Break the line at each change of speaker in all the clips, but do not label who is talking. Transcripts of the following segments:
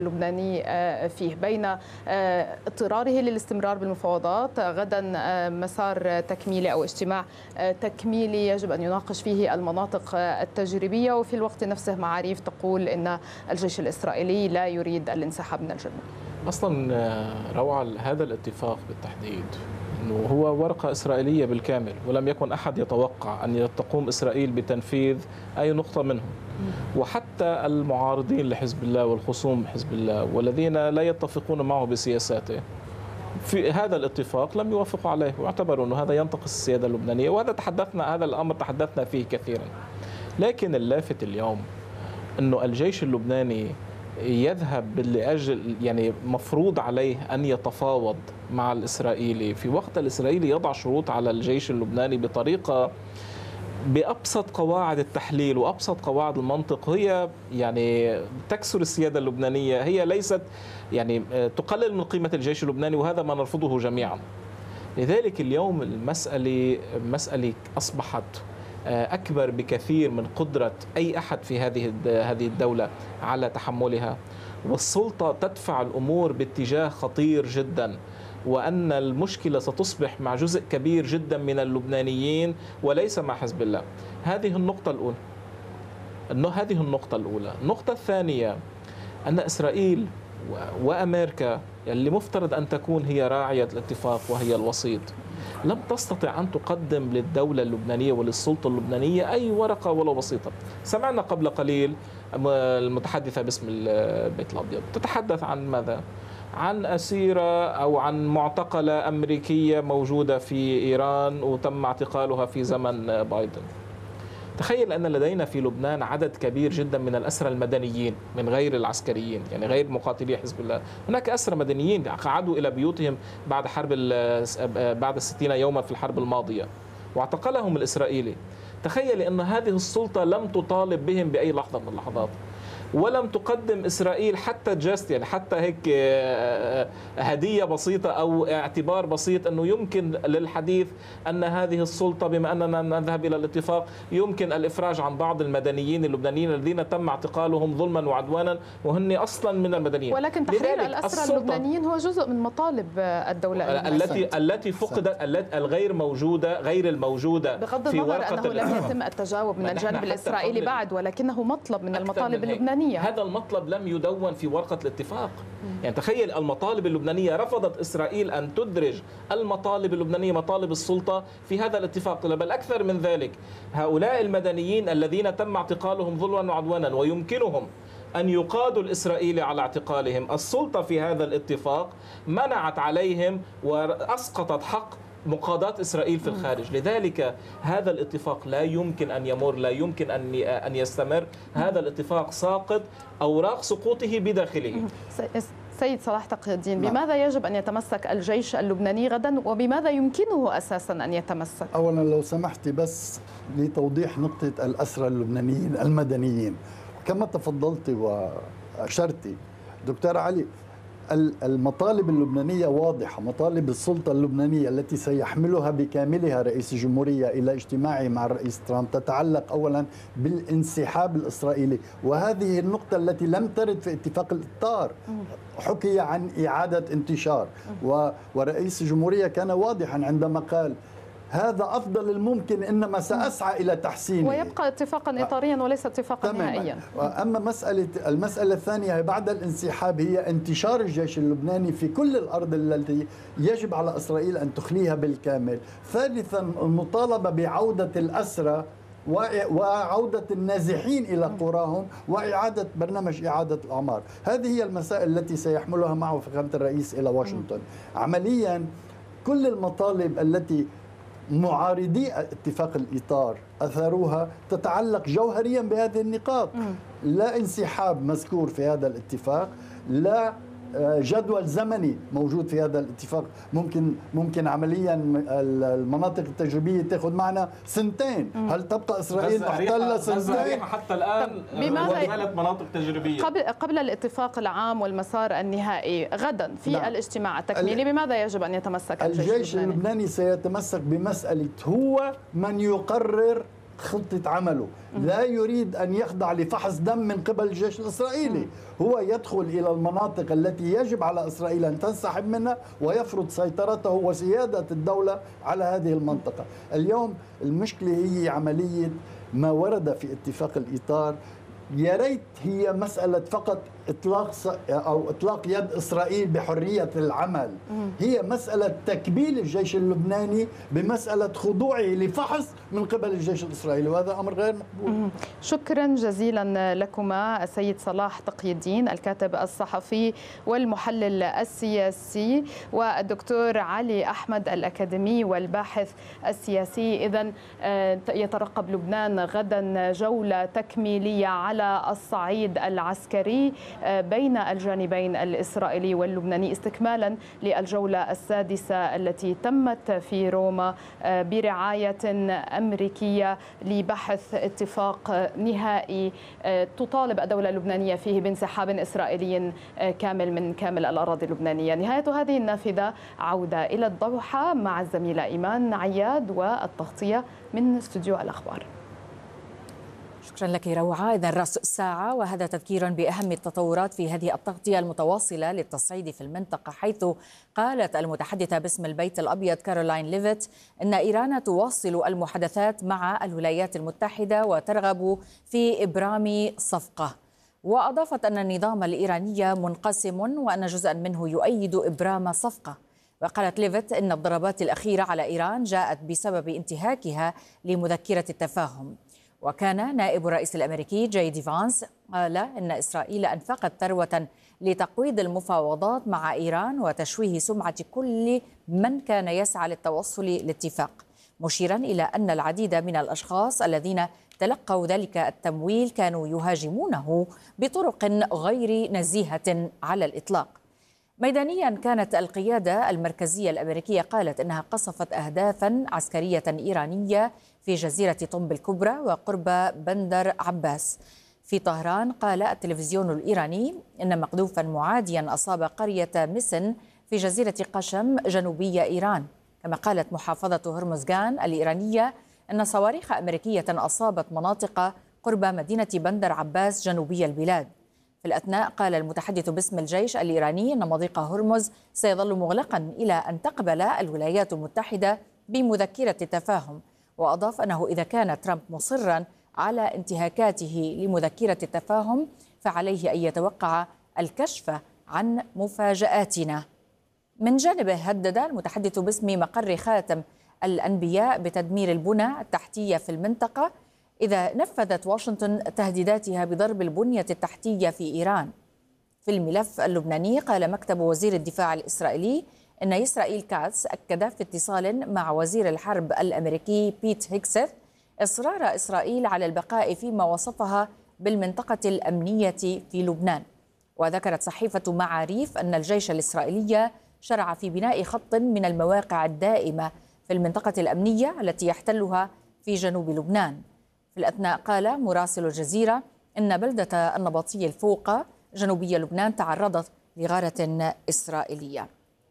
اللبناني فيه بين اضطراره للاستمرار بالمفاوضات. غدا مسار تكميلي أو اجتماع تكميلي يجب أن يناقش فيه المناطق التجريبية، وفي الوقت نفسه معاريف تقول أن الجيش الإسرائيلي لا يريد الانسحاب من الجنوب.
أصلا روعة هذا الاتفاق بالتحديد أنه هو ورقة إسرائيلية بالكامل، ولم يكن أحد يتوقع أن تقوم إسرائيل بتنفيذ أي نقطة منه. وحتى المعارضين لحزب الله والخصوم حزب الله والذين لا يتفقون معه بسياساته في هذا الاتفاق لم يوافقوا عليه، واعتبروا أنه هذا ينتقص السيادة اللبنانية، وهذا هذا الأمر تحدثنا فيه كثيرا. لكن اللافت اليوم أنه الجيش اللبناني يذهب لأجل مفروض عليه أن يتفاوض مع الإسرائيلي في وقت الإسرائيلي يضع شروط على الجيش اللبناني بطريقة بأبسط قواعد التحليل وأبسط قواعد المنطق هي تكسر السيادة اللبنانية، هي ليست تقلل من قيمة الجيش اللبناني، وهذا ما نرفضه جميعا. لذلك اليوم المسألة أصبحت أكبر بكثير من قدرة أي أحد في هذه الدولة على تحملها، والسلطة تدفع الأمور باتجاه خطير جدا، وأن المشكلة ستصبح مع جزء كبير جدا من اللبنانيين وليس مع حزب الله. هذه النقطة الأولى. النقطة الثانية أن إسرائيل وأمريكا اللي مفترض أن تكون هي راعية الاتفاق وهي الوسيط لم تستطع أن تقدم للدولة اللبنانية وللسلطة اللبنانية أي ورقة ولا بسيطة. سمعنا قبل قليل المتحدثة باسم البيت الأبيض تتحدث عن ماذا؟ عن أسيرة أو عن معتقلة أمريكية موجودة في إيران وتم اعتقالها في زمن بايدن. تخيل أن لدينا في لبنان عدد كبير جدا من الأسرى المدنيين من غير العسكريين، غير مقاتلي حزب الله. هناك أسرى مدنيين عادوا إلى بيوتهم بعد 60 يوما في الحرب الماضية واعتقلهم الإسرائيلي. تخيل أن هذه السلطة لم تطالب بهم بأي لحظة من اللحظات، ولم تقدم إسرائيل حتى جاست حتى هيك هدية بسيطة أو اعتبار بسيط أنه يمكن للحديث أن هذه السلطة بما أننا نذهب إلى الاتفاق يمكن الإفراج عن بعض المدنيين اللبنانيين الذين تم اعتقالهم ظلما وعدوانا وهن أصلا من المدنيين.
ولكن تحرير الأسرى اللبنانيين هو جزء من مطالب الدولة
التي فقدت، الغير موجودة، غير الموجودة
بغض النظر أنه لم يتم التجاوب من الجانب الإسرائيلي بعد، ولكنه مطلب من المطالب اللبنانية.
هذا المطلب لم يدون في ورقة الاتفاق. تخيل المطالب اللبنانية، رفضت إسرائيل أن تدرج المطالب اللبنانية مطالب السلطة في هذا الاتفاق. بل أكثر من ذلك، هؤلاء المدنيين الذين تم اعتقالهم ظلما وعدوانا ويمكنهم أن يقادوا الإسرائيلي على اعتقالهم، السلطة في هذا الاتفاق منعت عليهم وأسقطت حق مقاضاة إسرائيل في الخارج. لذلك هذا الاتفاق لا يمكن أن يمر، لا يمكن أن يستمر. هذا الاتفاق ساقط، أوراق سقوطه بداخله.
سيد صلاح تقي الدين، بماذا يجب أن يتمسك الجيش اللبناني غدا، وبماذا يمكنه أساسا أن يتمسك؟
أولا لو سمحتي بس لتوضيح نقطة الأسرى اللبنانيين المدنيين، كما تفضلت وأشرتي دكتور علي، المطالب اللبنانية واضحة، مطالب السلطة اللبنانية التي سيحملها بكاملها رئيس الجمهورية إلى اجتماعه مع الرئيس ترامب تتعلق أولا بالانسحاب الإسرائيلي، وهذه النقطة التي لم ترد في اتفاق الإطار. حكي عن إعادة انتشار، ورئيس الجمهورية كان واضحا عندما قال هذا أفضل الممكن، إنما سأسعى إلى تحسينه،
ويبقى اتفاقا إطاريا وليس اتفاقا نهائيا.
أما المسألة الثانية بعد الانسحاب هي انتشار الجيش اللبناني في كل الأرض التي يجب على إسرائيل أن تخليها بالكامل. ثالثا المطالبة بعودة الأسرى وعودة النازحين إلى قراهم وإعادة برنامج إعادة الأعمار. هذه هي المسائل التي سيحملها معه فخامة الرئيس إلى واشنطن. عمليا كل المطالب التي معارضي اتفاق الإطار أثروها تتعلق جوهريا بهذه النقاط. لا انسحاب مذكور في هذا الاتفاق، لا جدول زمني موجود في هذا الاتفاق. ممكن عمليا المناطق التجريبية تأخذ معنا سنتين. هل تبقى إسرائيل محتلة سنتين؟
حتى الآن وزالت مناطق تجريبية.
قبل الاتفاق العام والمسار النهائي غدا في الاجتماع التكميلي، بماذا يجب أن يتمسك
الجيش اللبناني؟ سيتمسك بمسألة هو من يقرر خطة عمله، لا يريد أن يخضع لفحص دم من قبل الجيش الإسرائيلي. هو يدخل إلى المناطق التي يجب على إسرائيل أن تنسحب منها ويفرض سيطرته وسيادة الدولة على هذه المنطقة. اليوم المشكلة هي عملية ما ورد في اتفاق الإطار. يا ريت هي مسألة فقط إطلاق يد إسرائيل بحرية العمل، هي مسألة تكبيل الجيش اللبناني بمسألة خضوعه لفحص من قبل الجيش الإسرائيلي، وهذا أمر غير مقبول.
شكرا جزيلا لكما السيد صلاح تقي الدين الكاتب الصحفي والمحلل السياسي، والدكتور علي أحمد الأكاديمي والباحث السياسي. إذن يترقب لبنان غدا جولة تكميلية على الصعيد العسكري بين الجانبين الإسرائيلي واللبناني، استكمالا للجولة السادسة التي تمت في روما برعاية أمريكية لبحث اتفاق نهائي تطالب الدولة اللبنانية فيه بانسحاب إسرائيلي كامل من كامل الأراضي اللبنانية. نهاية هذه النافذة عودة إلى الضوحة مع الزميلة إيمان عياد والتغطية من استوديو الأخبار.
شكرا لك روعة. إذن رأس الساعة، وهذا تذكير بأهم التطورات في هذه التغطية المتواصلة للتصعيد في المنطقة، حيث قالت المتحدثة باسم البيت الأبيض كارولاين ليفيت أن إيران تواصل المحادثات مع الولايات المتحدة وترغب في إبرام صفقة، وأضافت أن النظام الإيراني منقسم وأن جزءا منه يؤيد إبرام صفقة. وقالت ليفيت أن الضربات الأخيرة على إيران جاءت بسبب انتهاكها لمذكرة التفاهم. وكان نائب الرئيس الأمريكي جي دي فانس قال إن إسرائيل أنفقت ثروة لتقويض المفاوضات مع إيران وتشويه سمعة كل من كان يسعى للتوصل لاتفاق، مشيرا إلى أن العديد من الأشخاص الذين تلقوا ذلك التمويل كانوا يهاجمونه بطرق غير نزيهة على الإطلاق. ميدانيا، كانت القيادة المركزية الأمريكية قالت إنها قصفت أهدافا عسكرية إيرانية في جزيرة طنب الكبرى وقرب بندر عباس. في طهران قال التلفزيون الإيراني إن مقذوفا معاديا أصاب قرية مسن في جزيرة قشم جنوبي إيران. كما قالت محافظة هرمزغان الإيرانية أن صواريخ أمريكية أصابت مناطق قرب مدينة بندر عباس جنوبي البلاد. في الأثناء قال المتحدث باسم الجيش الإيراني أن مضيق هرمز سيظل مغلقا إلى أن تقبل الولايات المتحدة بمذكرة التفاهم، وأضاف أنه إذا كان ترامب مصرا على انتهاكاته لمذكرة التفاهم فعليه أن يتوقع الكشف عن مفاجآتنا. من جانبه هدد المتحدث باسم مقر خاتم الأنبياء بتدمير البنى التحتية في المنطقة إذا نفذت واشنطن تهديداتها بضرب البنية التحتية في إيران. في الملف اللبناني قال مكتب وزير الدفاع الإسرائيلي أن إسرائيل كاتس أكد في اتصال مع وزير الحرب الأمريكي بيت هيكسث إصرار إسرائيل على البقاء فيما وصفها بالمنطقة الأمنية في لبنان. وذكرت صحيفة معاريف أن الجيش الإسرائيلي شرع في بناء خط من المواقع الدائمة في المنطقة الأمنية التي يحتلها في جنوب لبنان. في الأثناء قال مراسل الجزيرة إن بلدة النبطي الفوقة جنوبي لبنان تعرضت لغارة إسرائيلية.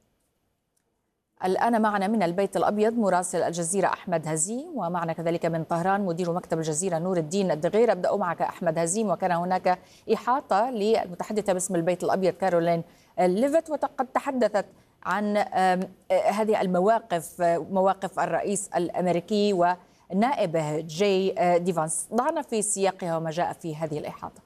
الآن معنا من البيت الأبيض مراسل الجزيرة أحمد هزيم، ومعنا كذلك من طهران مدير مكتب الجزيرة نور الدين الدغير. أبدأ معك أحمد هزيم. وكان هناك إحاطة للمتحدثة باسم البيت الأبيض كارولاين ليفيت، وقد تحدثت عن هذه المواقف، مواقف الرئيس الأمريكي ونائبه جي دي فانس. ضعنا في سياقها وما جاء في هذه الإحاطة.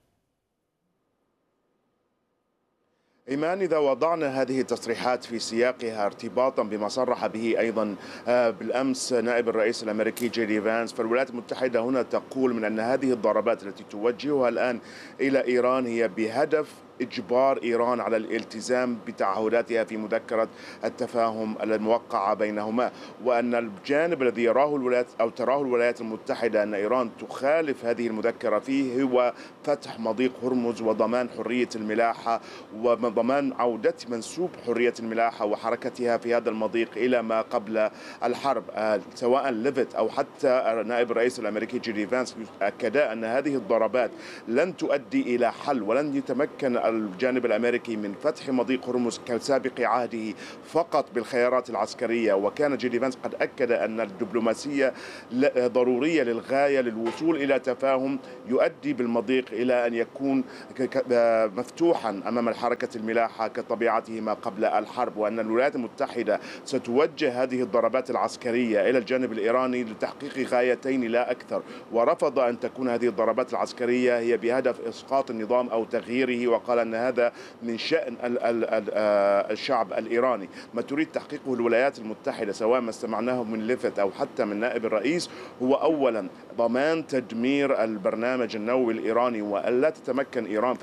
إيمان، إذا وضعنا هذه التصريحات في سياقها ارتباطا بما صرح به أيضا بالأمس نائب الرئيس الأمريكي جي دي فانس، فالولايات المتحدة هنا تقول من أن هذه الضربات التي توجهها الآن إلى إيران هي بهدف إجبار إيران على الالتزام بتعهداتها في مذكرة التفاهم الموقعة بينهما، وأن الجانب الذي تراه الولايات المتحدة أن إيران تخالف هذه المذكرة فيه هو فتح مضيق هرمز وضمان حرية الملاحة وضمان عودة منسوب حرية الملاحة وحركتها في هذا المضيق إلى ما قبل الحرب. سواء ليفيت أو حتى نائب الرئيس الأمريكي جي دي فانس أكدا أن هذه الضربات لن تؤدي إلى حل ولن يتمكن الجانب الأمريكي من فتح مضيق هرمز كسابق عهده فقط بالخيارات العسكرية، وكان جي دي فانس قد أكد أن الدبلوماسية ضرورية للغاية للوصول إلى تفاهم يؤدي بالمضيق إلى أن يكون مفتوحا أمام الحركة الملاحة كطبيعته ما قبل الحرب، وأن الولايات المتحدة ستوجه هذه الضربات العسكرية إلى الجانب الإيراني لتحقيق غايتين لا أكثر، ورفض أن تكون هذه الضربات العسكرية هي بهدف إسقاط النظام أو تغييره، وقال أن هذا من شأن الشعب الإيراني. ما تريد تحقيقه الولايات المتحدة سواء ما استمعناه من ليفت أو حتى من نائب الرئيس هو أولا ضمان تدمير البرنامج النووي الإيراني، وألا تتمكن إيران